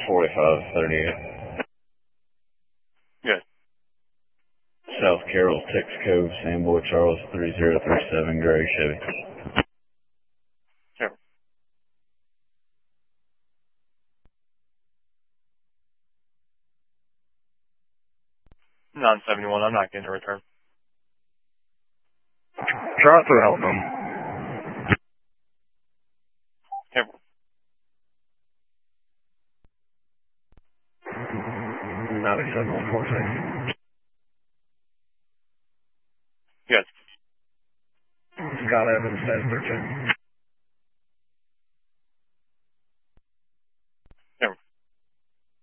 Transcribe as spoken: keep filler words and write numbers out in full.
forty-five thirty-eight. Good. South Carroll, Texas Cove, Samboy Charles three zero three seven, Gray Chevy. Sure. nine seventy-one, I'm not getting a return. Try to help them. Careful. ninety-seven one fourteen. Good. Scott Evans, ten thirteen.